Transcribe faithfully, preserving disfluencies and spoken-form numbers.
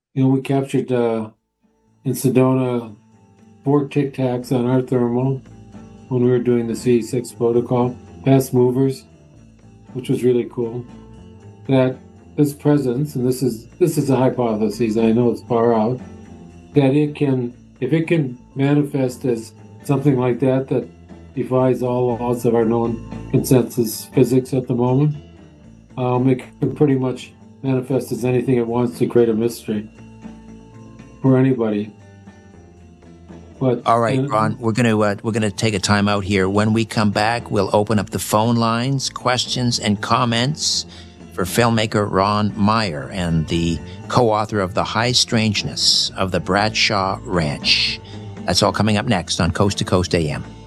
You know, we captured uh, in Sedona four Tic Tacs on our thermal when we were doing the C six protocol, fast movers, which was really cool. That this presence, and this is this is a hypothesis, I know it's far out, that it can, if it can manifest as something like that that defies all laws of our known consensus physics at the moment, um, it can pretty much manifest as anything it wants to create a mystery for anybody. But all right, uh, Ron, we're going to uh, we're going to take a time out here. When we come back, we'll open up the phone lines, questions and comments for filmmaker Ron Meyer and the co-author of The High Strangeness of the Bradshaw Ranch. That's all coming up next on Coast to Coast A M.